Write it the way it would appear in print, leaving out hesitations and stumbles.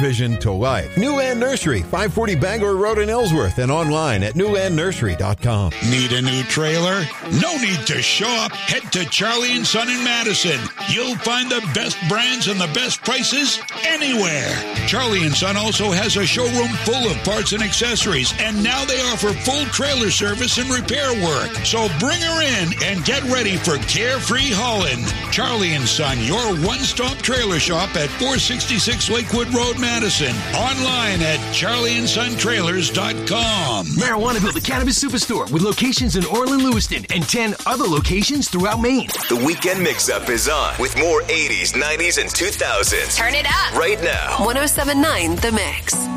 vision to life. New Land Nursery, 540 Bangor Road in Ellsworth, and online at newlandnursery.com. Need a new trailer? No need to shop. Head to Charlie & Son in Madison. You'll find the best brands and the best prices anywhere. Charlie & Son also has a showroom full of parts and accessories, and now they offer full trailer service and repair work. So bring her in and get ready for Carefree Holland. Charlie & Son, your one-stop trailer shop at 466 Lakewood Road, Madison. Online at charlieandsontrailers.com. Marijuana Bill, the Cannabis Superstore, with locations in Orland, Lewiston, and 10 other locations throughout Maine. The Weekend Mix-Up is on with more 80s, 90s, and 2000s. Turn it up. Right now. 107.9 The Mix.